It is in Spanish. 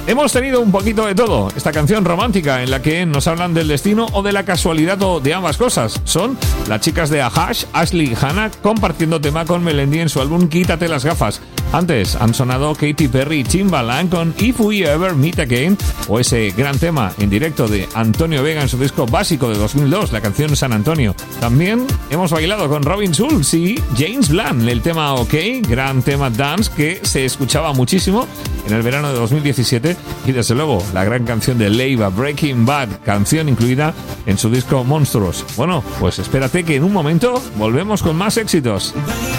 Hemos tenido un poquito de todo. Esta canción romántica en la que nos hablan del destino o de la casualidad o de ambas cosas. Son las chicas de Ahash, Ashley y Hannah, compartiendo tema con Melendi en su álbum Quítate las gafas. Antes han sonado Katy Perry y Timbaland con If We Ever Meet Again, o ese gran tema en directo de Antonio Vega en su disco básico de 2002, la canción San Antonio. También hemos bailado con Robin Schulz y James Blunt, el tema OK, gran tema dance que se escuchaba muchísimo en el verano de 2017, y desde luego la gran canción de Leiva, Breaking Bad, canción incluida en su disco Monstruos. Bueno, pues espérate que en un momento volvemos con más éxitos.